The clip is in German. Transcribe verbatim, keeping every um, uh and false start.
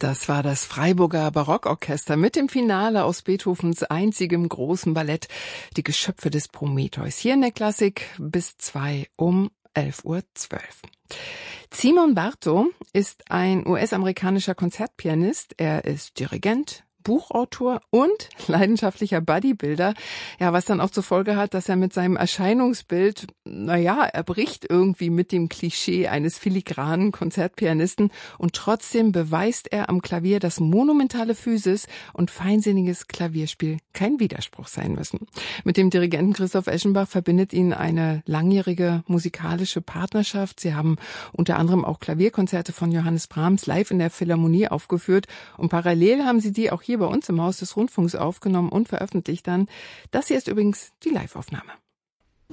Das war das Freiburger Barockorchester mit dem Finale aus Beethovens einzigem großen Ballett Die Geschöpfe des Prometheus. Hier in der Klassik bis zwei um elf Uhr zwölf. Simon Bartow ist ein U S-amerikanischer Konzertpianist. Er ist Dirigent, Buchautor und leidenschaftlicher Bodybuilder. Ja, was dann auch zur Folge hat, dass er mit seinem Erscheinungsbild, naja, er bricht irgendwie mit dem Klischee eines filigranen Konzertpianisten und trotzdem beweist er am Klavier, dass monumentale Physis und feinsinniges Klavierspiel kein Widerspruch sein müssen. Mit dem Dirigenten Christoph Eschenbach verbindet ihn eine langjährige musikalische Partnerschaft. Sie haben unter anderem auch Klavierkonzerte von Johannes Brahms live in der Philharmonie aufgeführt und parallel haben sie die auch hier bei uns im Haus des Rundfunks aufgenommen und veröffentlicht dann. Das hier ist übrigens die Live-Aufnahme.